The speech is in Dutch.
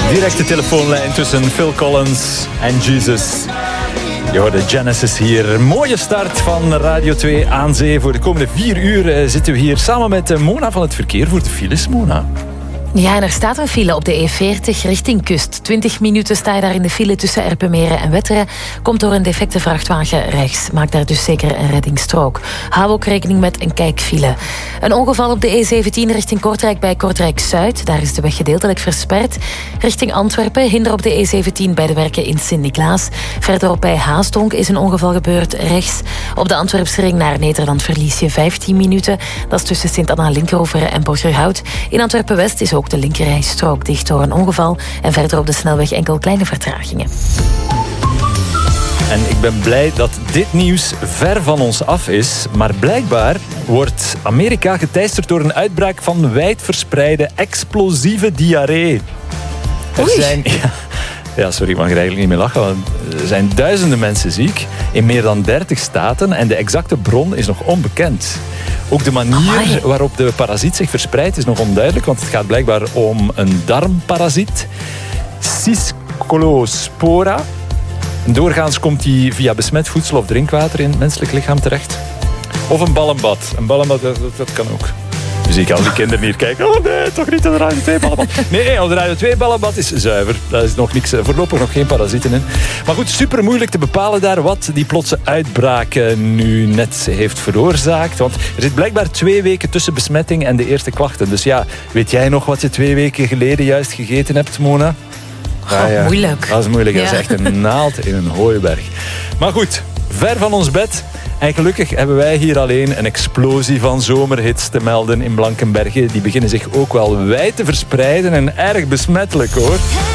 Directe telefoonlijn tussen Phil Collins en Jesus. Je hoorde Genesis hier. Mooie start van Radio 2 aan zee. Voor de komende 4 uur zitten we hier samen met Mona van het verkeer voor de files. Mona. Ja, en er staat een file op de E40 richting kust. 20 minuten sta je daar in de file tussen Erpenmeren en Wetteren. Komt door een defecte vrachtwagen rechts. Maak daar dus zeker een reddingsstrook. Hou ook rekening met een kijkfile. Een ongeval op de E17 richting Kortrijk bij Kortrijk-Zuid. Daar is de weg gedeeltelijk versperd. Richting Antwerpen, hinder op de E17 bij de werken in Sint-Niklaas. Verderop bij Haastonk is een ongeval gebeurd rechts. Op de Antwerpsring naar Nederland verlies je 15 minuten. Dat is tussen Sint-Anna-Linkeroveren en Borgerhout. In Antwerpen-West is ook de linkerrijstrook dicht door een ongeval. En verder op de snelweg enkel kleine vertragingen. En ik ben blij dat dit nieuws ver van ons af is. Maar blijkbaar wordt Amerika geteisterd door een uitbraak van wijdverspreide explosieve diarree. Er zijn... Ja, sorry, ik mag er eigenlijk niet meer lachen. Want er zijn duizenden mensen ziek in meer dan 30 staten. En de exacte bron is nog onbekend. Ook de manier waarop de parasiet zich verspreidt is nog onduidelijk. Want het gaat blijkbaar om een darmparasiet. Ciscolospora. Doorgaans komt die via besmet voedsel of drinkwater in het menselijk lichaam terecht. Of een ballenbad. Een ballenbad, dat kan ook. Nu zie ik al die kinderen hier kijken. Oh nee, toch niet een Radio 2 ballenbad. Nee, ons Radio 2 ballenbad is zuiver. Daar is nog niks, voorlopig nog geen parasieten in. Maar goed, super moeilijk te bepalen daar wat die plotse uitbraak nu net heeft veroorzaakt. Want er zit blijkbaar 2 weken tussen besmetting en de eerste klachten. Dus ja, weet jij nog wat je 2 weken geleden juist gegeten hebt, Mona? Moeilijk. Dat is moeilijk. Ja. Dat is echt een naald in een hooiberg. Maar goed, ver van ons bed. En gelukkig hebben wij hier alleen een explosie van zomerhits te melden in Blankenberge. Die beginnen zich ook wel wijd te verspreiden en erg besmettelijk, hoor.